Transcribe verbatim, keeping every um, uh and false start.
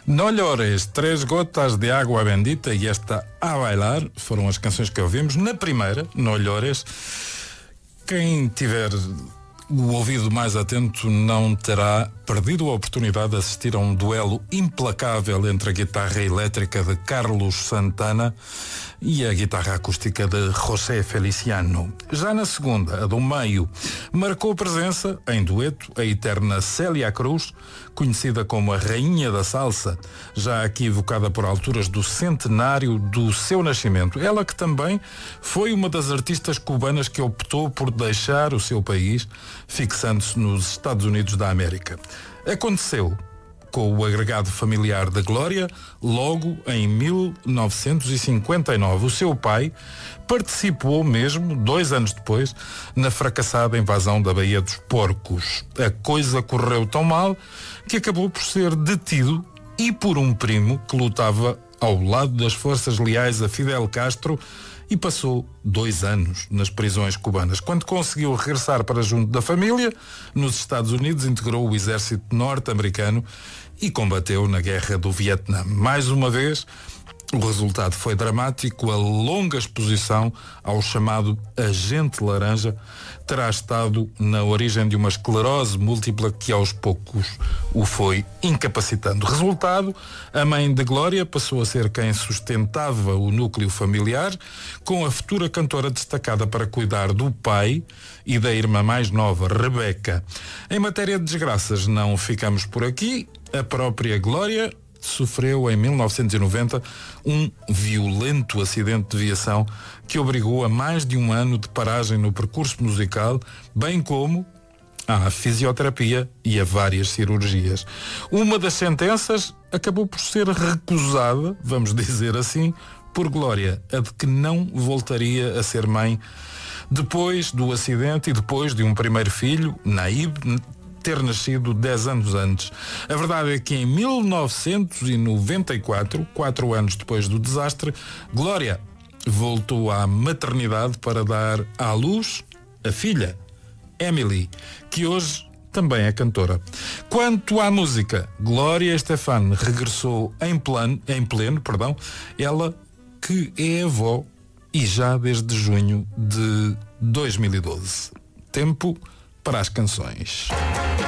No llores, Três Gotas de Água Bendita e esta A Bailar foram as canções que ouvimos. Na primeira, No llores, quem tiver o ouvido mais atento não terá perdido a oportunidade de assistir a um duelo implacável entre a guitarra elétrica de Carlos Santana e a guitarra acústica de José Feliciano. Já na segunda, a do meio, marcou presença, em dueto, a eterna Célia Cruz, conhecida como a Rainha da Salsa, já aqui evocada por alturas do centenário do seu nascimento. Ela que também foi uma das artistas cubanas que optou por deixar o seu país, fixando-se nos Estados Unidos da América. Aconteceu com o agregado familiar da Glória, logo em mil novecentos e cinquenta e nove. O seu pai participou mesmo, dois anos depois, na fracassada invasão da Baía dos Porcos. A coisa correu tão mal que acabou por ser detido e por um primo que lutava ao lado das forças leais a Fidel Castro e passou dois anos nas prisões cubanas. Quando conseguiu regressar para junto da família, nos Estados Unidos integrou o exército norte-americano e combateu na guerra do Vietnã. Mais uma vez, o resultado foi dramático. A longa exposição ao chamado Agente Laranja terá estado na origem de uma esclerose múltipla que aos poucos o foi incapacitando. Resultado, a mãe de Glória passou a ser quem sustentava o núcleo familiar, com a futura cantora destacada para cuidar do pai e da irmã mais nova, Rebeca. Em matéria de desgraças, não ficamos por aqui. A própria Glória sofreu em mil novecentos e noventa um violento acidente de viação que obrigou a mais de um ano de paragem no percurso musical, bem como à fisioterapia e a várias cirurgias. Uma das sentenças acabou por ser recusada, vamos dizer assim, por Glória, a de que não voltaria a ser mãe depois do acidente e depois de um primeiro filho, Naib, ter nascido dez anos antes. A verdade é que em mil novecentos e noventa e quatro, quatro anos depois do desastre, Glória voltou à maternidade para dar à luz a filha, Emily, que hoje também é cantora. Quanto à música, Glória Estefan regressou em pleno, em pleno, perdão, ela que é avó e já desde junho de dois mil e doze. Tempo para as canções.